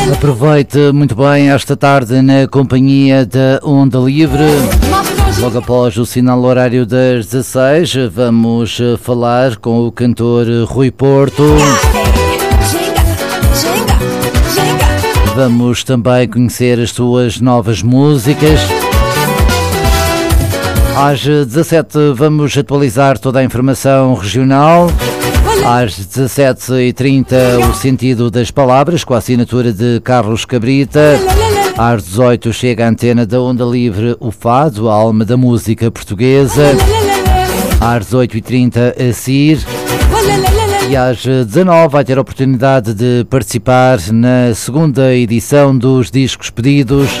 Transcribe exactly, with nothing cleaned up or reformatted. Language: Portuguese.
Aproveite muito bem esta tarde na companhia da Onda Livre. Logo após o sinal horário das dezasseis, vamos falar com o cantor Rui Porto. Vamos também conhecer as suas novas músicas. Às dezassete vamos atualizar toda a informação regional. Às dezassete e trinta o sentido das palavras com a assinatura de Carlos Cabrita. Às dezoito chega a antena da Onda Livre o Fado, a alma da música portuguesa. Às dezoito e trinta a C I R. E às dezanove vai ter a oportunidade de participar na segunda edição dos Discos Pedidos.